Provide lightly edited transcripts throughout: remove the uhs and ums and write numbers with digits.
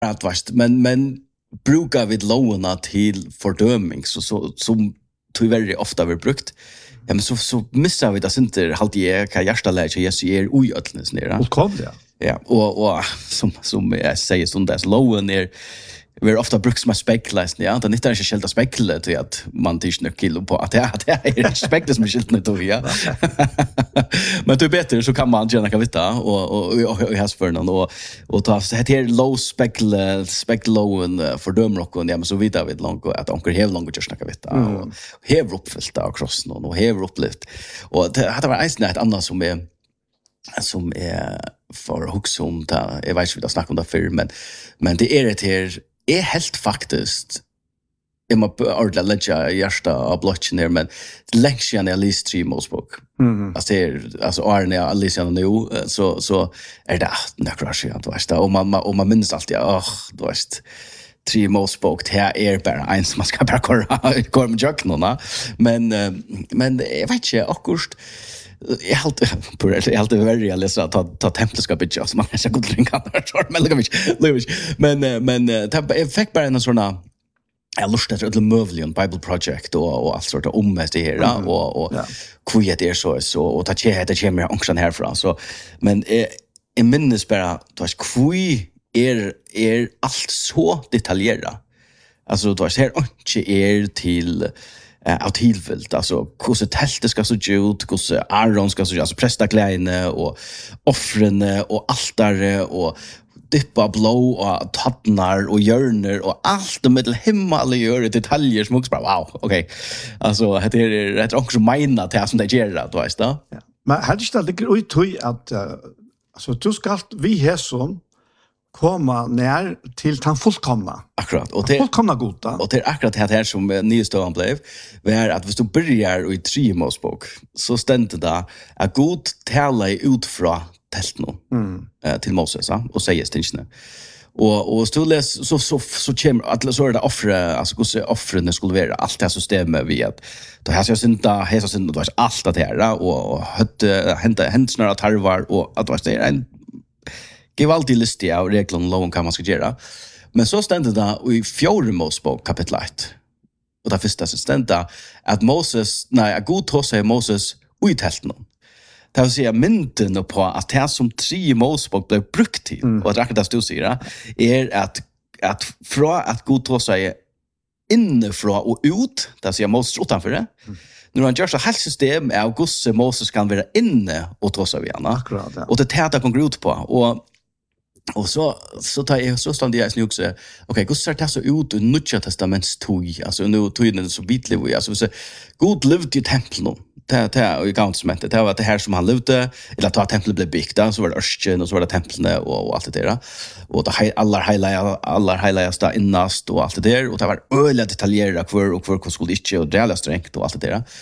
att vart men brukar vi låna till fördömning så som tyvärr ofta vi brukt. Ja men så missar vi det inte alltid kan hjärtaläge Jesus oj öllnes nere. Och kom det. Ja, och som jag säger stundas lowen är vi ofta brukt som spekulation, ja. Det är inte skilda spekula till att man inte kilo på att det är spekula som skilda till ja. Men det är bättre så kan man gärna kan vita och has för någon och ta så här low spekulation för dömrocken ja men så vidare vid långt att onkel helt långt just kan vita och hever uppfyllt av cross någon och hever upplift och det hade varit ett annat som är för huxum där jag vet inte vi har snackat om det förr men det är det här är helt faktiskt jag måste ordla lägga hjärta av blocken där men längst sedan jag läst 3 Mosebok. Alltså Arne jag läser nu så är det några skönt vart och man minns alltid du vet 3 Mosebok det är bara en som man ska bara köra med jöknorna men jag vet inte akkurat jag helt väldigt läsa ta tempelskapet just man ska gå till kan men jag fick bara en såna jag lustar efter ett Mövlion Bible Project och allt sorts om det här och kviet är så och ta det kommer också härifrån så men jag minns bara att kvi är allt så detaljerat alltså då ser inte till av tillfällt alltså hur tältet ska så ut hur Aaron ska så alltså prästakläderna och offren och altare och dippa blå och tattnar och hjörner och allt med himmel gör detaljer som också bara wow okej. Alltså det är också mina till som det gör det vet du. Ja. Men hade inte det ut att alltså du ska vi häson komma ner till den fullkomna. Akkurat. Och det fullkomna goda. Och det är akkurat det här som nystövan blev. Det är att hvis du börjar i 3 Mosebok så ständer det att Gud talar ut från teltno till Moses och säger stingene. Och så läs så kommer att så är det offre alltså hur offren skulle vara allt det systemet vi att då har jag synda då allt det här och hänt snarare tarvar och att det är en give alltid listia av reglerna loven kan man ska göra. Men så ständer det i 4 Mosebok kapitel 1. Och det första så ständer att Gud tog sig Moses ut teltene. Det vill säga mynden på att det som 3 Mosebok blev brukt till och det räcker du säger är att från att Gud tog sig inifrån och ut, det vill säga Moses utanför det. När han gör så här system av Guds Moses kan vara inne och ta sig igen. Och det täta kommer ut på och så tar jag så stannar jag också okej Gud ser det så ut i Nya testaments tog alltså nu tog den så bitlig alltså så Gud levde i templet det i Gamla det var det här som han levde eller att templet blev byggt så var det örsken och så var det templen och allt det där och det allar heligaste innast och allt det där och det var öliga detaljerat för skulle inte och det är strängt och allt det där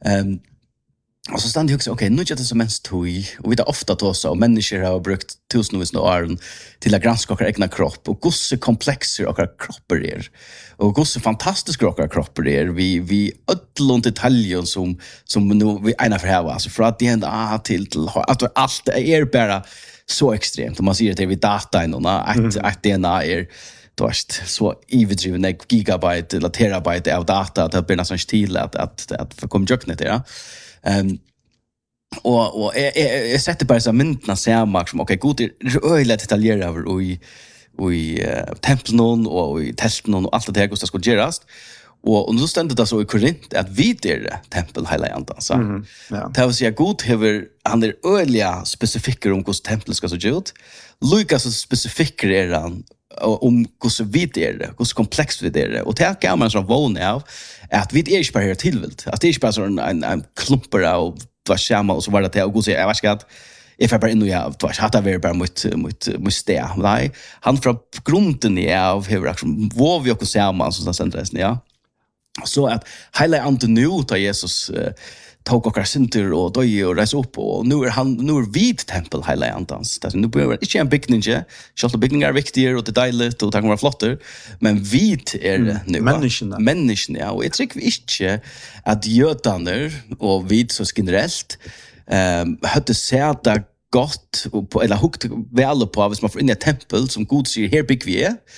och så stannar jag också okej, nu är det som en stoj och vi har ofta tåsa och människor har brukt tusenvis av år till att granska våra egna kropp och hur så komplexer våra kroppar är och hur så fantastiska våra kroppar är vi ödlån detaljer som nu vi ena förhäva alltså för att det ända till att allt är bara så extremt om man säger det vid data att DNA är så överdriven gigabyte eller terabyte av data att det blir nästan till att komma jöknet ja. Och jag sätter bara så myndna samma som okej god är öliga detaljer över i templen och i telten och allt det här Gustav skulle göras och nu ständer det så i Korint att vi är tempel hela andan så det vill säga god han är öliga specifiker om hur templet ska se ut Lukas så specifiker är han om hur vitt är det, hur komplext det är och det kan man som vana av att vi är inte bara här tillvilt att det är inte bara så en klumpar av vad schema och så var det till och gå säga jag vet inte if jag bara in och jag hade varit bara mot stä nej han från grunden av hur liksom vad vi också samman så sen resten ja så att hela anten nu tar Jesus tog och synter och då och resa upp och nu är vid tempel hela antans det nu blir inte en big ninja så the big är viktigare och det dejligt och det kan vara flotter men vid är nu människorna ja och jag tycker inte att jötaner och vid så generellt hade sett gott och på eller hukt väl på hvis man får in i ett tempel som Gud säger här bygger vi är